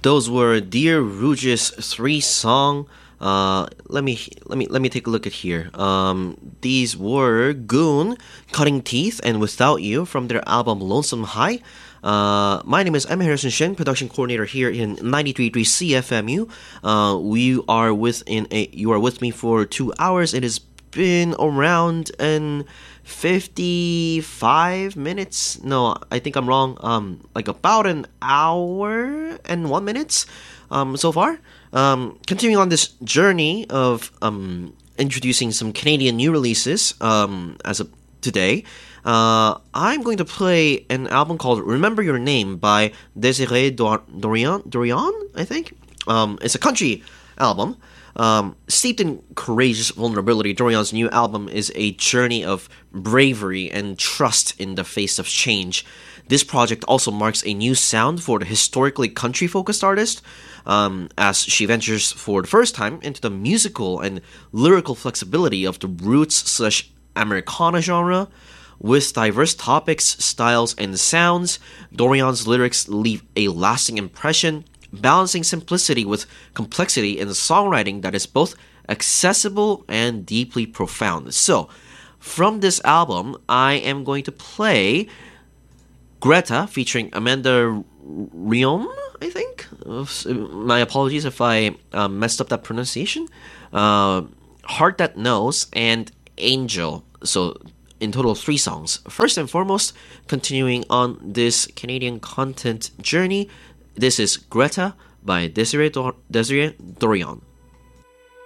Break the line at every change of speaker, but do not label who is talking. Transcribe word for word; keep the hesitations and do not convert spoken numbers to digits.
Those were Dear Rouge's three song. Uh, let me let me let me take a look at here. Um, these were Goon, Cutting Teeth, and Without You from their album Lonesome High. Uh, my name is Emma Harrison Shin, production coordinator here in ninety-three point three C F M U. Uh, we are within a you are with me for two hours. It has been around an fifty-five minutes. No, I think I'm wrong. Um, like about an hour and one minutes. Um, so far. Um, continuing on this journey of um introducing some Canadian new releases. Um, as of today, uh, I'm going to play an album called "Remember Your Name" by Desiree Dor- Dorian. Dorian, I think. Um, it's a country album. Um, steeped in courageous vulnerability, Dorian's new album is a journey of bravery and trust in the face of change. This project also marks a new sound for the historically country-focused artist, um, as she ventures for the first time into the musical and lyrical flexibility of the roots slash Americana genre. With diverse topics, styles, and sounds, Dorian's lyrics leave a lasting impression, balancing simplicity with complexity in the songwriting that is both accessible and deeply profound. So, from this album, I am going to play Greta featuring Amanda Riom, I think. My apologies if I uh, messed up that pronunciation. Uh, Heart That Knows and Angel. So, in total, three songs. First and foremost, continuing on this Canadian content journey, this is Greta by Desiree, Dor- Desiree Dorian.